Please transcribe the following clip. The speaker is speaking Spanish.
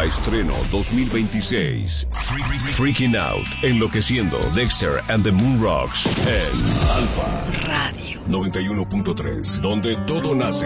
Estreno 2026. Freaking Out, Enloqueciendo, Dexter and the Moon Rocks en Alfa Radio 91.3, donde todo nace.